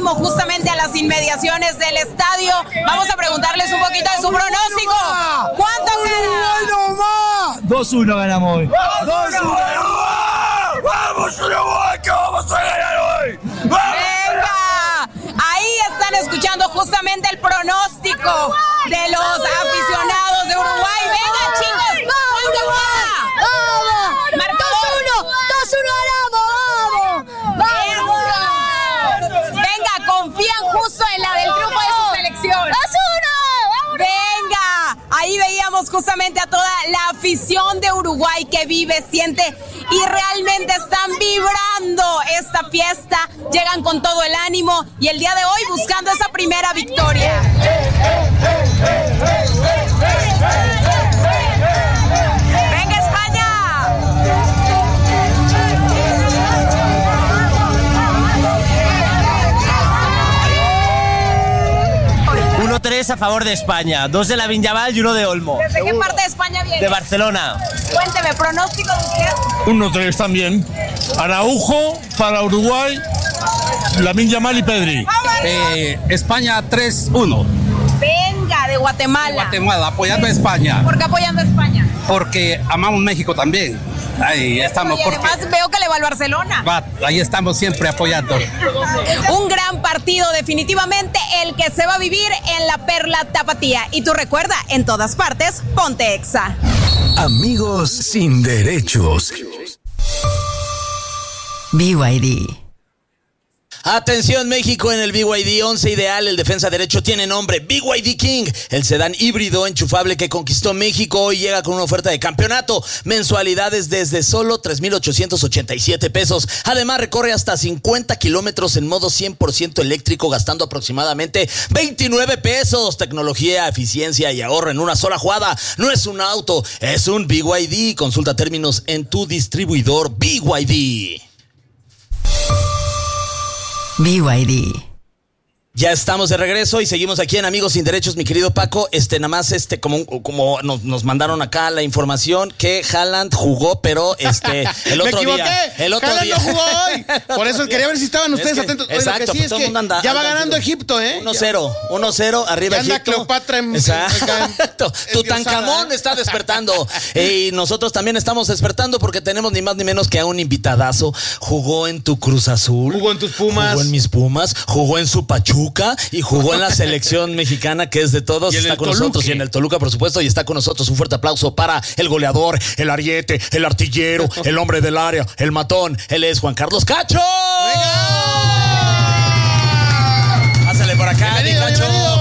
ánimo justamente a las inmediaciones del estadio. Vamos a preguntarles un poquito de su pronóstico. ¿Cuánto queda? 2-1 ganamos hoy. 2-1. ¡Vamos, Uruguay! ¡Que vamos a ganar hoy! ¡Venga! Ahí están escuchando justamente el pronóstico de los aficionados de Uruguay. ¡Venga, chicos! ¿Cuánto va? ¡Vamos! Marcador. 2-1 ganamos, vamos. Venga, confían justo en la del grupo de su selección. 2-1. Venga, ahí veíamos justamente a toda la afición de Uruguay que vive, siente y realmente están vibrando esta fiesta. Llegan con todo el ánimo y el día de hoy buscando esa primera victoria. ¡Venga, España! 1-3 a favor de España. 2 de Lamine y 1 de Olmo. ¿Desde qué parte de España viene? De Barcelona. Cuénteme, pronóstico de usted. 1-3 también. Araujo para Uruguay, Lamine Yamal y Pedri. España 3-1. Venga, de Guatemala. Guatemala, apoyando a España. ¿Por qué apoyando a España? Porque amamos México también. Ahí estamos. Y además veo que le va al Barcelona. Ahí estamos siempre apoyando. Un gran partido, definitivamente el que se va a vivir en la Perla Tapatía. Y tú recuerda, en todas partes, ponte Exa. Amigos sin derechos. BYD. Atención México, en el BYD 11 ideal, el defensa derecho tiene nombre BYD King, el sedán híbrido enchufable que conquistó México. Hoy llega con una oferta de campeonato, mensualidades desde solo 3,887 pesos. Además recorre hasta 50 kilómetros en modo 100% eléctrico, gastando aproximadamente 29 pesos. Tecnología, eficiencia y ahorro en una sola jugada. No es un auto, es un BYD. Consulta términos en tu distribuidor BYD. BYD. Ya estamos de regreso y seguimos aquí en Amigos Sin Derechos, mi querido Paco. Nada más, como nos mandaron acá la información que Haaland jugó, pero el otro día. El otro Haaland día no jugó hoy. Por eso quería ver si estaban ustedes atentos. Oye, exacto, lo que sí es que ya va ganando Egipto, 1-0, arriba ya anda Egipto. Cleopatra en exacto. Tutankamón está despertando. Y nosotros también estamos despertando porque tenemos ni más ni menos que a un invitadazo. Jugó en tu Cruz Azul. Jugó en tus Pumas. Jugó en mis Pumas. Jugó en su Pachuca. Y jugó en la selección mexicana, que es de todos. Y está con nosotros. Y en el Toluca, por supuesto. Y está con nosotros. Un fuerte aplauso para el goleador, el ariete, el artillero, el hombre del área, el matón. Él es Juan Carlos Cacho. ¡Venga! Pásale por acá, mi Cacho.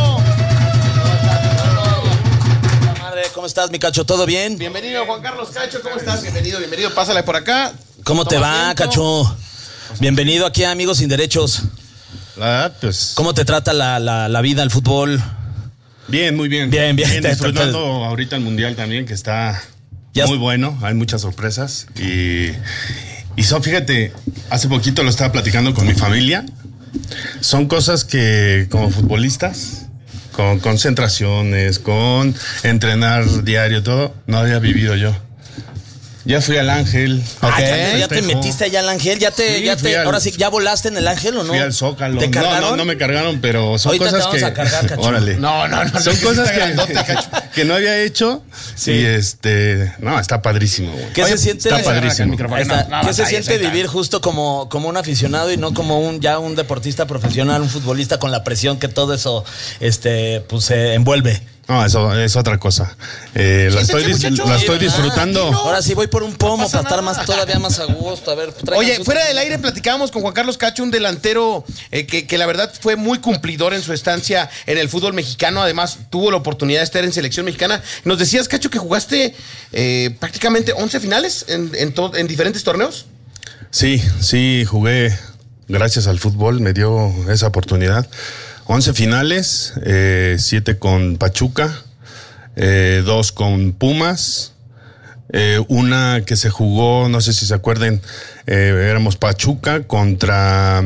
Madre, ¿cómo estás, mi Cacho? ¿Todo bien? Bienvenido, Juan Carlos Cacho. ¿Cómo estás? Bienvenido. Pásale por acá. ¿Cómo te va, Cacho? Bienvenido aquí a Amigos Sin Derechos. Pues, ¿Cómo te trata la vida, el fútbol? bien, muy bien. Bien. Disfrutando ahorita el Mundial también, que está muy bueno. Hay muchas sorpresas. Y fíjate, hace poquito lo estaba platicando con mi familia. Son cosas que como futbolistas, con concentraciones, con entrenar diario, todo, no había vivido yo. Ya fui al Ángel. ¿Ya te metiste allá al Ángel? Ahora sí, ¿ya volaste en el Ángel o no? Fui al Zócalo. ¿Te cargaron? No me cargaron, pero son ahorita cosas te vamos a cargar, Cacho. Órale. No. Son cosas que no había hecho. Sí. Y está padrísimo, güey. ¿Qué se siente? Está padrísimo. ¿Qué se siente vivir justo como un aficionado y no como un deportista profesional, un futbolista, con la presión que todo eso se envuelve? No, eso es otra cosa. La estoy disfrutando. Ahora sí voy por un pomo para estar todavía más a gusto. A ver, oye, fuera del aire platicábamos con Juan Carlos Cacho, un delantero que la verdad fue muy cumplidor en su estancia en el fútbol mexicano. Además, tuvo la oportunidad de estar en selección mexicana. Nos decías, Cacho, que jugaste prácticamente 11 finales en diferentes torneos. Sí, jugué. Gracias al fútbol me dio esa oportunidad. 11 finales, 7 con Pachuca, 2 con Pumas, una que se jugó, no sé si se acuerden, éramos Pachuca contra,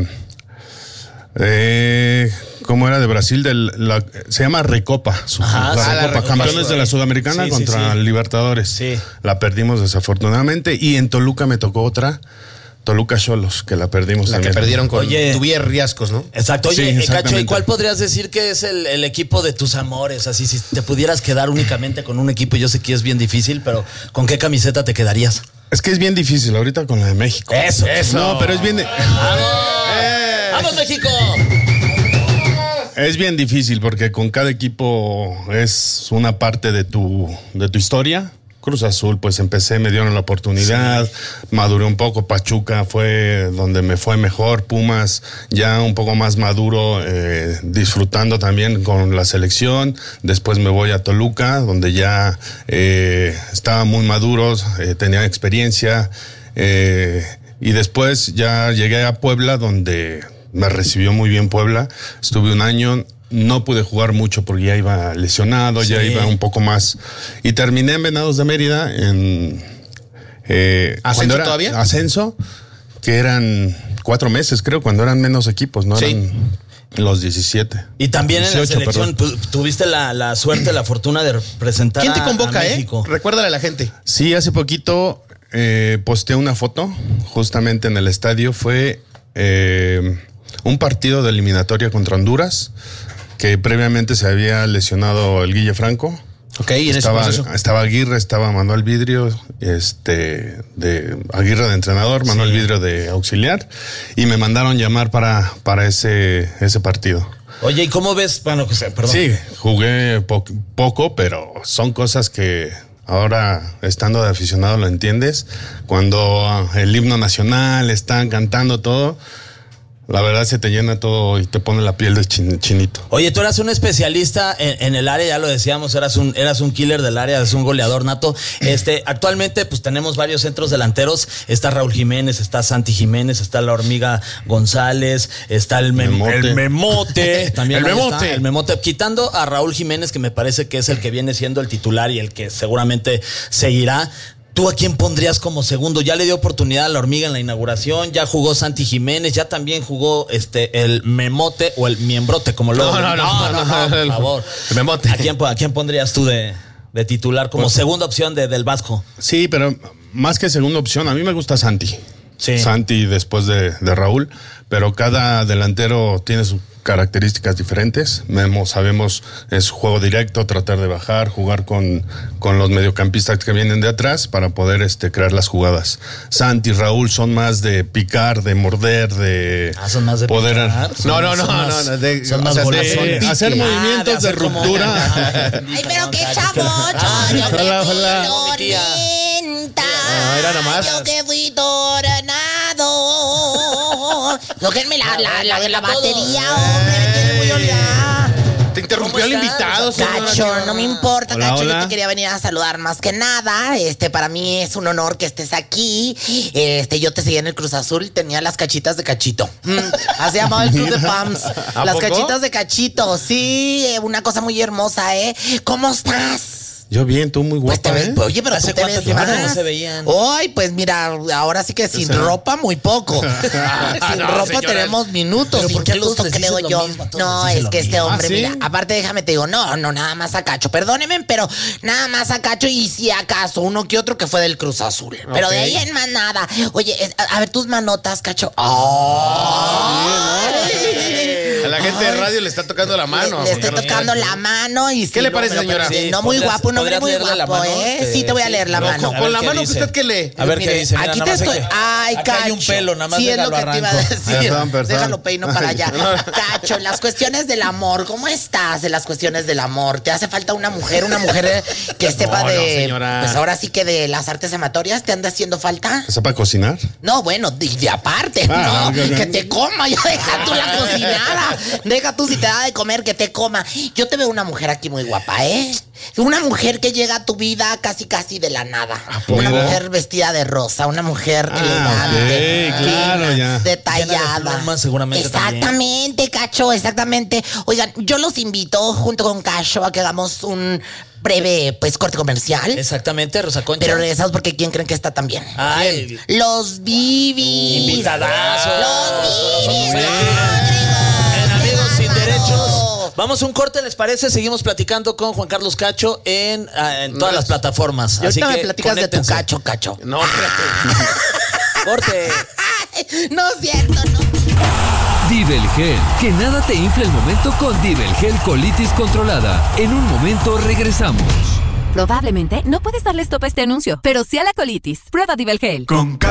¿cómo era? De Brasil, se llama Recopa, Recopa, campeones de la Sudamericana contra Libertadores. Sí. La perdimos desafortunadamente, y en Toluca me tocó otra Toluca Xolos, que la perdimos La también. que perdieron con Oye. Tuvier Riascos, ¿no? Exacto. Oye, Sí, Cacho, ¿y exactamente. cuál podrías decir que es el equipo de tus amores? Así, si te pudieras quedar únicamente con un equipo, yo sé que es bien difícil, pero ¿con qué camiseta te quedarías? Es que es bien difícil ahorita con la de México. Eso. No, pero es bien... ¡Vamos, México! Es bien difícil porque con cada equipo es una parte de tu historia. Cruz Azul, pues empecé, me dieron la oportunidad, maduré un poco. Pachuca fue donde me fue mejor. Pumas ya un poco más maduro, disfrutando también con la selección. Después me voy a Toluca, donde ya estaba muy maduros, tenía experiencia. Y después ya llegué a Puebla, donde me recibió muy bien Puebla. Estuve un año, no pude jugar mucho porque ya iba lesionado, ya iba un poco más. Y terminé en Venados de Mérida en... ¿Ascenso todavía? Ascenso, que eran 4 meses, creo, cuando eran menos equipos, ¿no? Sí. Eran los 17. Y también 18, en la selección tuviste la suerte, la fortuna de representar ¿Quién te a convoca, México. Recuérdale a la gente. Sí, hace poquito posteé una foto, justamente en el estadio. Fue un partido de eliminatoria contra Honduras, que previamente se había lesionado el Guille Franco. Ok, y en ese proceso. Estaba Aguirre, estaba Manuel Vidrio, de Aguirre de entrenador, Manuel Vidrio de auxiliar, y me mandaron llamar para ese partido. Oye, ¿y cómo ves? Bueno, perdón. Sí, jugué poco, pero son cosas que ahora, estando de aficionado, lo entiendes. Cuando el himno nacional están cantando todo, la verdad se te llena todo y te pone la piel de chinito. Oye, tú eras un especialista en el área, ya lo decíamos, eras un killer del área, eres un goleador nato. Actualmente, pues tenemos varios centros delanteros. Está Raúl Jiménez, está Santi Jiménez, está la Hormiga González, está el Memote. También el Memote. Quitando a Raúl Jiménez, que me parece que es el que viene siendo el titular y el que seguramente seguirá. ¿Tú a quién pondrías como segundo? Ya le dio oportunidad a la Hormiga en la inauguración, ya jugó Santi Jiménez, ya también jugó el Memote o el Miembrote, como lo... No, por favor. El Memote. ¿A quién pondrías tú de titular como segunda opción del Vasco? Sí, pero más que segunda opción, a mí me gusta Santi. Sí. Santi después de Raúl, pero cada delantero tiene sus características diferentes. Memo, sabemos, es juego directo, tratar de bajar, jugar con los mediocampistas que vienen de atrás para poder crear las jugadas. Santi y Raúl son más de picar, de morder, de son más de poder picar. Son más golazones. hacer movimientos de ruptura. Ay, pero qué chavocho, yo que fui tormenta, era nomás. yo que fui tornado. Tóquenme la batería, hombre, me tiene muy oleada. Te interrumpió el invitado, señora. Cacho, no me importa, Hola, Cacho, hola. yo te quería venir a saludar más que nada. Para mí es un honor que estés aquí. Yo te seguí en el Cruz Azul, tenía las cachitas de Cachito. Así llamaba el club de fans. ¿A Las poco? cachitas de Cachito, sí, una cosa muy hermosa, ¿eh? ¿Cómo estás? Yo bien, tú muy Pues guapa, te ves, ¿eh? oye, pero ¿Hace tú te cuánto ves tiempo más. no se veían? Ay, pues mira, ahora sí que sin ropa muy poco. Sin No, ropa señora. tenemos minutos, Pero ¿por qué a incluso todos les creo dices lo yo. mismo? A todos No, les dices es lo que este mismo. hombre, ¿Ah, sí? mira, aparte déjame te digo, no, nada más a Cacho, perdóneme, pero nada más a Cacho y si acaso uno que otro que fue del Cruz Azul. Pero de ahí en más nada. Oye, a ver tus manotas, Cacho. A la gente de radio le está tocando la mano. Le estoy tocando la mano y ¿Qué le parece, señora? No muy ¿Podrías- guapo, un hombre muy podrías leerle la guapo, mano? ¿eh? Sí, te voy a leer la mano. A ver, Con la ¿qué mano que dice? usted que lee. A ver qué Mire, dice. Mira, aquí nada te más estoy. hay que- Ay, acá Cacho. hay un pelo, nada más Sí, es lo déjalo que te iba a arranco. decir. Perdón. Déjalo peino para allá. Cacho, en las cuestiones del amor, ¿cómo estás en las cuestiones del amor? ¿Te hace falta una mujer que sepa No, de. señora. Pues ahora sí que de las artes amatorias te anda haciendo falta? ¿Sepa cocinar? No, bueno, de aparte, Ah, no, ok. que te coma, ya deja tú la cocinada, deja tú si te da de comer, que te coma. Yo te veo una mujer aquí muy guapa, ¿eh? Una mujer que llega a tu vida casi de la nada. Una mira. mujer vestida de rosa, una mujer elegante, ok, claro, fina, ya. detallada. Llena de plumas, seguramente Exactamente, Cacho, exactamente. Oigan, yo los invito junto con Cacho a que hagamos un breve, pues, corte comercial. Exactamente, Rosa Concha. Pero regresamos porque ¿quién creen que está también? Ay, Los Bibis. invitadazos. Los Bibis. En Amigos Sin Derechos. Vamos a un corte, ¿les parece? Seguimos platicando con Juan Carlos Cacho en todas las plataformas. Y Así ahorita que me platicas de tu conéctense. Cacho. No, espérate. Corte. No es cierto, no. Divelgel, que nada te infle el momento con Divelgel colitis controlada. En un momento regresamos. Probablemente no puedes darle stop a este anuncio, pero sí a la colitis. Prueba Divelgel. Con